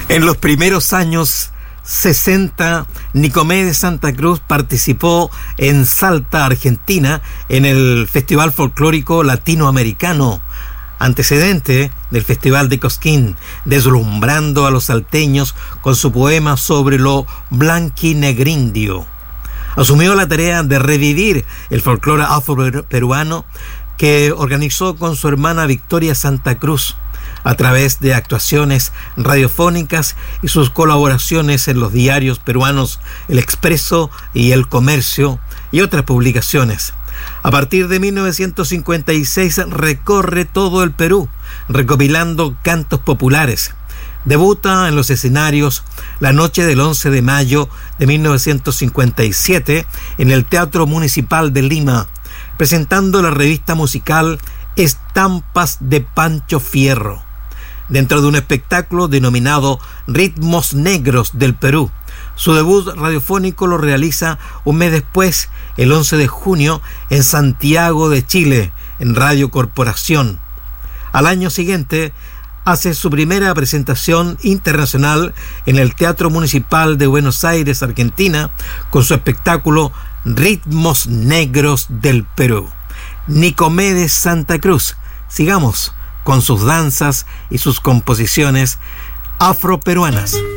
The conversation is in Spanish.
En los primeros años 60, Nicomedes Santa Cruz participó en Salta, Argentina, en el Festival Folclórico Latinoamericano, antecedente del Festival de Cosquín, deslumbrando a los salteños con su poema sobre lo blanquinegrindio. Asumió la tarea de revivir el folclore afroperuano que organizó con su hermana Victoria Santa Cruz a través de actuaciones radiofónicas y sus colaboraciones en los diarios peruanos El Expreso y El Comercio y otras publicaciones. A partir de 1956 recorre todo el Perú, recopilando cantos populares. Debuta en los escenarios la noche del 11 de mayo de 1957 en el Teatro Municipal de Lima, presentando la revista musical Estampas de Pancho Fierro, dentro de un espectáculo denominado Ritmos Negros del Perú. Su debut radiofónico lo realiza un mes después, el 11 de junio, en Santiago de Chile, en Radio Corporación. Al año siguiente, hace su primera presentación internacional en el Teatro Municipal de Buenos Aires, Argentina, con su espectáculo Ritmos Negros del Perú. Nicomedes Santa Cruz. Sigamos con sus danzas y sus composiciones afroperuanas.